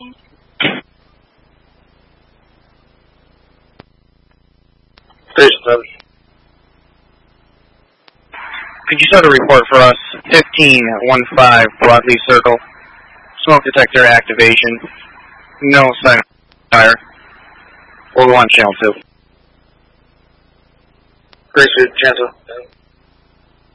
Station 7. Could you set a report for us? 1515 Broadleaf Circle. Smoke detector activation. No sign of fire. We'll go on channel 2. Grace Street, channel 2.